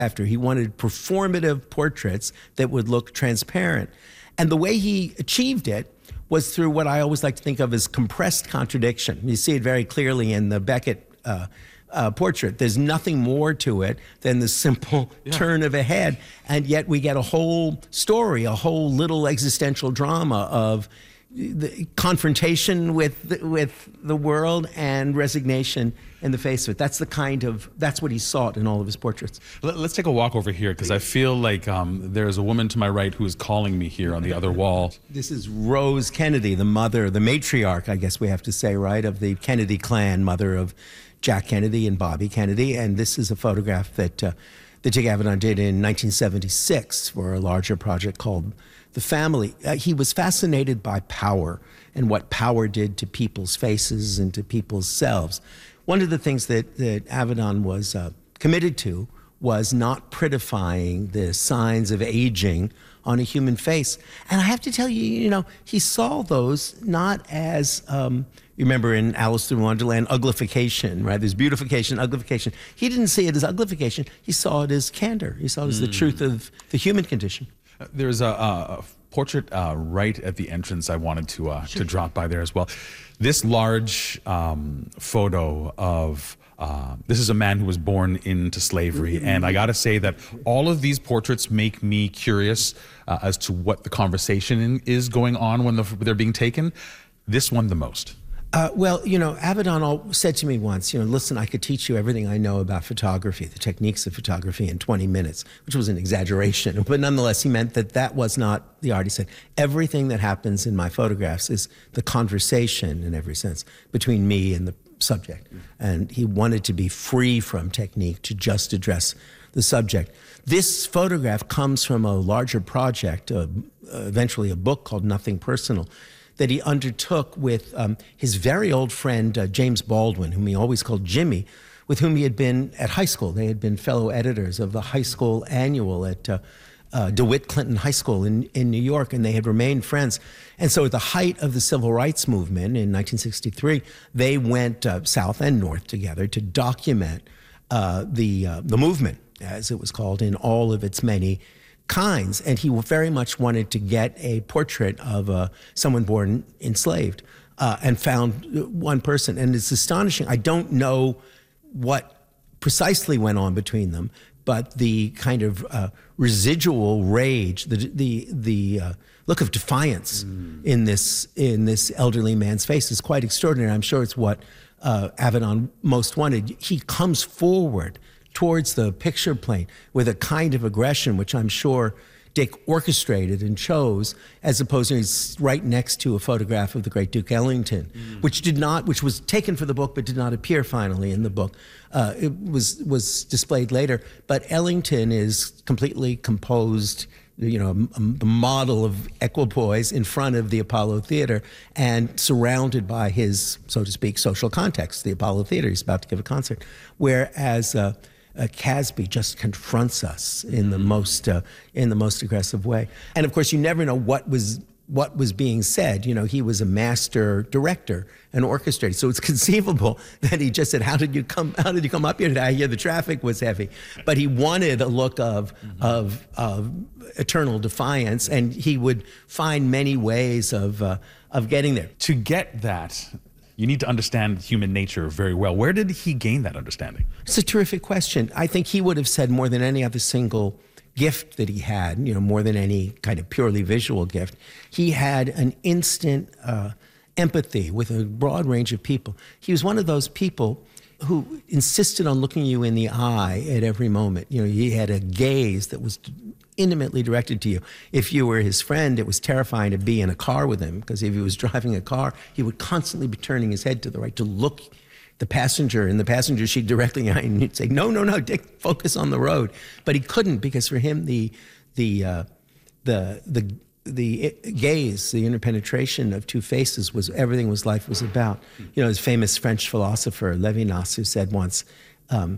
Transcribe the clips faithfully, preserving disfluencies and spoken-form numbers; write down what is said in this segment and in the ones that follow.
after. He wanted performative portraits that would look transparent. And the way he achieved it was through what I always like to think of as compressed contradiction. You see it very clearly in the Beckett uh, uh, portrait. There's nothing more to it than the simple yeah. turn of a head, and yet we get a whole story, a whole little existential drama of the confrontation with the, with the world and resignation in the face of it. That's the kind of, that's what he sought in all of his portraits. Let's take a walk over here, because I feel like um, there's a woman to my right who is calling me here on the other wall. This is Rose Kennedy, the mother, the matriarch, I guess we have to say, right, of the Kennedy clan, mother of Jack Kennedy and Bobby Kennedy. And this is a photograph that, uh, that Dick Avedon did in nineteen seventy-six for a larger project called The Family. Uh, he was fascinated by power and what power did to people's faces and to people's selves. One of the things that, that Avedon was uh, committed to was not prettifying the signs of aging on a human face. And I have to tell you, you know, he saw those not as, um, you remember in Alice Through Wonderland, uglification, right? There's beautification, uglification. He didn't see it as uglification. He saw it as candor. He saw it as mm. the truth of the human condition. There's a, a portrait uh, right at the entrance I wanted to uh, sure. to drop by there as well. This large um, photo of, uh, this is a man who was born into slavery, mm-hmm. and I gotta say that all of these portraits make me curious uh, as to what the conversation is going on when the, they're being taken. This one the most. Uh, well, you know, Avedon all said to me once, you know, listen, I could teach you everything I know about photography, the techniques of photography in twenty minutes, which was an exaggeration. But nonetheless, he meant that that was not the art. He said, everything that happens in my photographs is the conversation, in every sense, between me and the subject. And he wanted to be free from technique, to just address the subject. This photograph comes from a larger project, uh, eventually a book called Nothing Personal, that he undertook with um, his very old friend, uh, James Baldwin, whom he always called Jimmy, with whom he had been at high school. They had been fellow editors of the high school annual at uh, uh, DeWitt Clinton High School in, in New York, and they had remained friends. And so at the height of the civil rights movement in nineteen sixty-three, they went uh, south and north together to document uh, the, uh, the movement, as it was called, in all of its many kinds. And he very much wanted to get a portrait of uh, someone born enslaved, uh, and found one person. And it's astonishing. I don't know what precisely went on between them, but the kind of uh, residual rage, the the the uh, look of defiance mm. in this in this elderly man's face is quite extraordinary. I'm sure it's what uh, Avedon most wanted. He comes forward towards the picture plane with a kind of aggression, which I'm sure Dick orchestrated and chose, as opposed to he's right next to a photograph of the great Duke Ellington, mm. which did not, which was taken for the book, but did not appear finally in the book. Uh, it was was displayed later, but Ellington is completely composed, you know, the model of equipoise in front of the Apollo Theater and surrounded by his, so to speak, social context, the Apollo Theater. He's about to give a concert. Whereas uh, uh, Casby just confronts us in the most uh, in the most aggressive way. And of course, you never know what was what was being said. You know, he was a master director and orchestrator, so it's conceivable that he just said, "How did you come? How did you come up here today? I hear the traffic was heavy." But he wanted a look of mm-hmm. of of eternal defiance, and he would find many ways of uh, of getting there. To get that, you need to understand human nature very well. Where did he gain that understanding? It's a terrific question. I think he would have said more than any other single gift that he had, you know, more than any kind of purely visual gift, he had an instant uh, empathy with a broad range of people. He was one of those people who insisted on looking you in the eye at every moment. You know, he had a gaze that was intimately directed to you. If you were his friend, it was terrifying to be in a car with him, because if he was driving a car, he would constantly be turning his head to the right to look the passenger in the passenger seat directly, and he'd say, no, no, no, Dick, focus on the road. But he couldn't, because for him, the the uh, the the the gaze, the interpenetration of two faces was everything was life was about. You know, his famous French philosopher Levinas, who said once, um,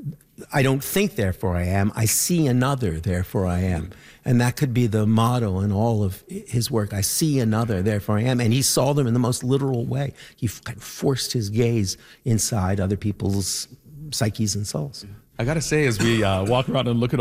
I don't think, therefore I am. I see another, therefore I am. And that could be the motto in all of his work. I see another, therefore I am. And he saw them in the most literal way. He kind of forced his gaze inside other people's psyches and souls. Yeah. I gotta say, as we uh, walk around and look at